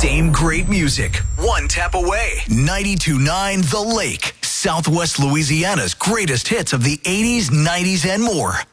Same great music, one tap away. 92.9 The Lake, Southwest Louisiana's greatest hits of the 80s, 90s, and more.